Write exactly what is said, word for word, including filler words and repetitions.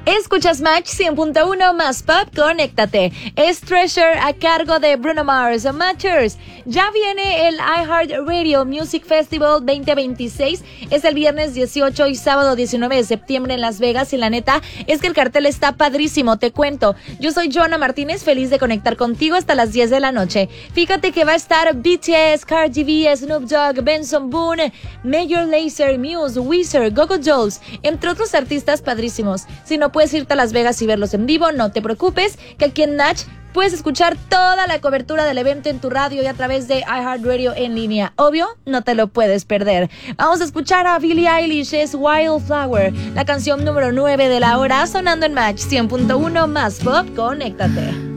Escuchas Match cien punto uno más Pop, conéctate. Es Treasure a cargo de Bruno Mars. Matchers, ya viene el iHeartRadio Music Festival veinte veintiséis. Es el viernes dieciocho y sábado diecinueve de septiembre en Las Vegas. Y la neta es que el cartel está padrísimo, te cuento. Yo soy Joana Martínez, feliz de conectar contigo hasta las diez de la noche. Fíjate que va a estar B T S, Cardi B, Snoop Dogg, Benson Boone, Major Lazer, Muse, Weezer, Go-Go Dolls, entre otros artistas padrísimos. Si no puedes irte a Las Vegas y verlos en vivo, no te preocupes, que aquí en Natch puedes escuchar toda la cobertura del evento en tu radio y a través de iHeartRadio en línea. Obvio, no te lo puedes perder. Vamos a escuchar a Billie Eilish, es Wildflower, la canción número nueve de la hora, sonando en Match cien punto uno más Pop, conéctate.